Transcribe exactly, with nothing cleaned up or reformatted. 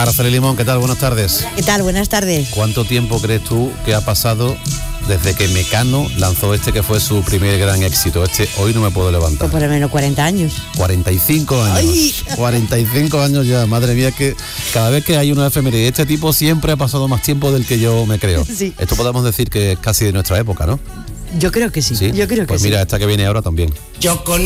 Araceli Limón, ¿qué tal? Buenas tardes. ¿Qué tal? Buenas tardes. ¿Cuánto tiempo crees tú que ha pasado desde que Mecano lanzó este que fue su primer gran éxito? Este Hoy no me puedo levantar. Pues por lo menos cuarenta años. cuarenta y cinco años. ¡Ay! cuarenta y cinco años ya, madre mía, que cada vez que hay una efeméride de este tipo siempre ha pasado más tiempo del que yo me creo. Sí. Esto podemos decir que es casi de nuestra época, ¿no? Yo creo que sí. Sí. Yo creo que pues sí. mira, esta que viene ahora también. Yo con